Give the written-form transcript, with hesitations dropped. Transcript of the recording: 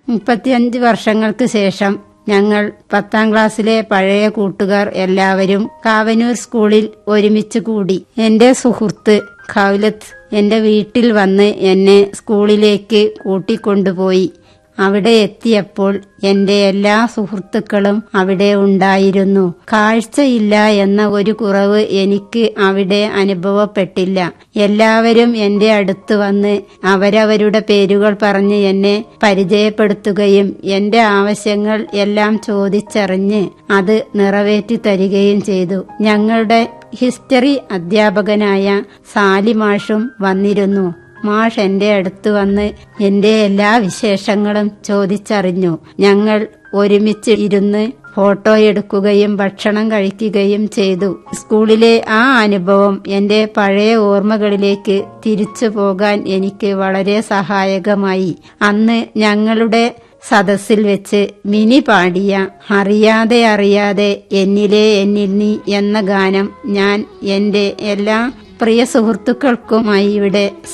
35 വർഷങ്ങൾക്ക് ശേഷം ഞങ്ങൾ 10ാം ക്ലാസ്സിലെ പഴയ കൂട്ടുകാർ എല്ലാവരും കാവനൂർ സ്കൂളിൽ ഒരുമിച്ച് കൂടി. എന്റെ സുഹൃത്ത് ഖൗലത്ത് എന്റെ വീട്ടിൽ വന്ന് എന്നെ സ്കൂളിലേക്ക് കൂട്ടിക്കൊണ്ടുപോയി. അവിടെ എത്തിയപ്പോൾ എന്റെ എല്ലാ സുഹൃത്തുക്കളും അവിടെ ഉണ്ടായിരുന്നു. കാഴ്ചയില്ല എന്ന ഒരു കുറവ് എനിക്ക് അവിടെ അനുഭവപ്പെട്ടില്ല. എല്ലാവരും എന്റെ അടുത്ത് വന്ന് അവരവരുടെ പേരുകൾ പറഞ്ഞ് എന്നെ പരിചയപ്പെടുത്തുകയും എന്റെ ആവശ്യങ്ങൾ എല്ലാം ചോദിച്ചറിഞ്ഞ് അത് നിറവേറ്റി തരികയും ചെയ്തു. ഞങ്ങളുടെ ഹിസ്റ്ററി അധ്യാപകനായ സാലിമാഷും വന്നിരുന്നു. മാഷ് എന്റെ അടുത്ത് വന്ന് എന്റെ എല്ലാ വിശേഷങ്ങളും ചോദിച്ചറിഞ്ഞു. ഞങ്ങൾ ഒരുമിച്ച് ഇരുന്ന് ഫോട്ടോ എടുക്കുകയും ഭക്ഷണം കഴിക്കുകയും ചെയ്തു. സ്കൂളിലെ ആ അനുഭവം എന്റെ പഴയ ഓർമ്മകളിലേക്ക് തിരിച്ചു പോകാൻ എനിക്ക് വളരെ സഹായകമായി. അന്ന് ഞങ്ങളുടെ സദസ്സിൽ വെച്ച് മിനി പാടിയ അറിയാതെ അറിയാതെ എന്നിലേ എന്നിൽ നീ എന്ന ഗാനം ഞാൻ എന്റെ എല്ലാ പ്രിയ സുഹൃത്തുക്കൾക്കുമായി ഇവിടെ